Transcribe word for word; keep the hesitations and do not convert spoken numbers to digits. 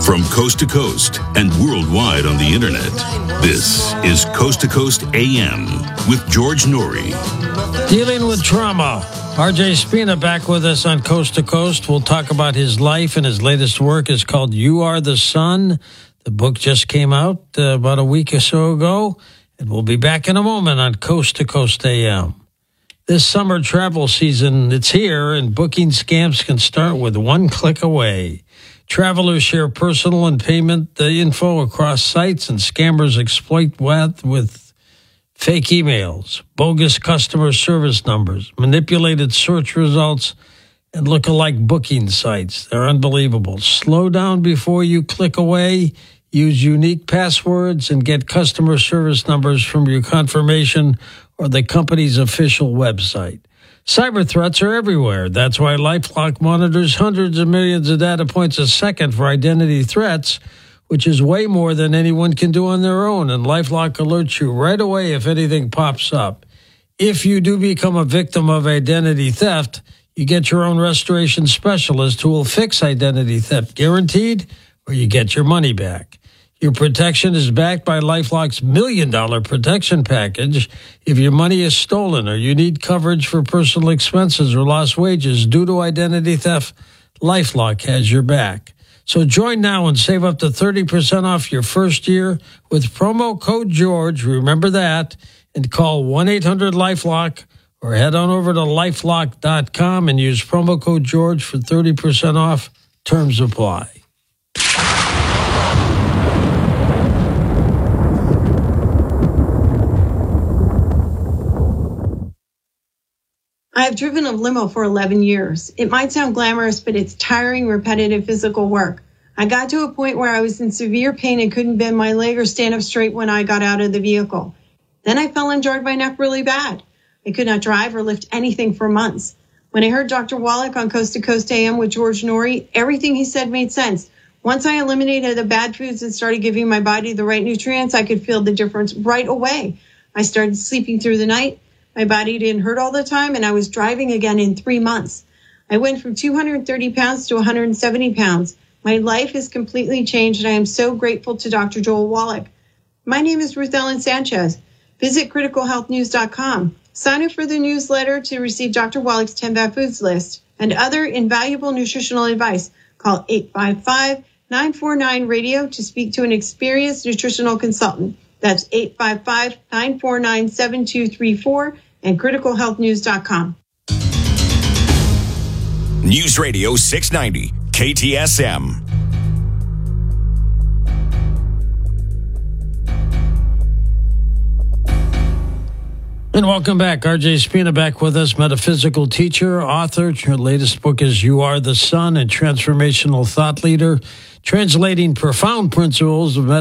From coast to coast and worldwide on the internet, this is Coast to Coast A M with George Noory. Dealing with trauma. R J Spina back with us on Coast to Coast. We'll talk about his life, and his latest work is called You Are the Sun. The book just came out uh, about a week or so ago, and we'll be back in a moment on Coast to Coast A M. This summer travel season, it's here, and booking scams can start with one click away. Travelers share personal and payment uh, info across sites, and scammers exploit that with fake emails, bogus customer service numbers, manipulated search results, and look-alike booking sites. They're unbelievable. Slow down before you click away. Use unique passwords and get customer service numbers from your confirmation or the company's official website. Cyber threats are everywhere. That's why LifeLock monitors hundreds of millions of data points a second for identity threats, which is way more than anyone can do on their own. And LifeLock alerts you right away if anything pops up. If you do become a victim of identity theft, you get your own restoration specialist who will fix identity theft, guaranteed, or you get your money back. Your protection is backed by LifeLock's million-dollar protection package. If your money is stolen or you need coverage for personal expenses or lost wages due to identity theft, LifeLock has your back. So join now and save up to thirty percent off your first year with promo code George. Remember that. And call one eight hundred LifeLock or head on over to lifelock dot com and use promo code George for thirty percent off. Terms apply. I've driven a limo for eleven years. It might sound glamorous, but it's tiring, repetitive physical work. I got to a point where I was in severe pain and couldn't bend my leg or stand up straight when I got out of the vehicle. Then I fell and jarred my neck really bad. I could not drive or lift anything for months. When I heard Doctor Wallach on Coast to Coast A M with George Noory, everything he said made sense. Once I eliminated the bad foods and started giving my body the right nutrients, I could feel the difference right away. I started sleeping through the night. My body didn't hurt all the time, and I was driving again in three months. I went from two hundred thirty pounds to one hundred seventy pounds. My life has completely changed, and I am so grateful to Doctor Joel Wallach. My name is Ruth Ellen Sanchez. Visit critical health news dot com. Sign up for the newsletter to receive Doctor Wallach's ten Bad Foods list and other invaluable nutritional advice. Call eight five five, nine four nine, radio to speak to an experienced nutritional consultant. That's eight five five, nine four nine, seven two three four and critical health news dot com. News Radio six ninety, K T S M. And welcome back. R J Spina back with us, metaphysical teacher, author. Her latest book is You Are the Sun, and transformational thought leader, translating profound principles of